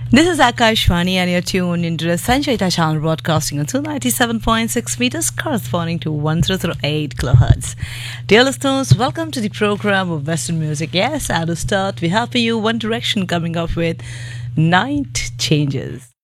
This is Akashvani and you're tuned into the Sanchayita channel broadcasting on 297.6 meters corresponding to 1008 kilohertz. Dear listeners, welcome to the program of Western Music. Yes, at the start we have for you One Direction coming up with Night Changes.